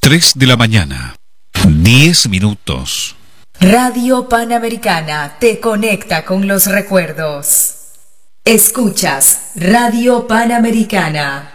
3 de la mañana, 10 minutos. Radio Panamericana te conecta con los recuerdos. Escuchas Radio Panamericana.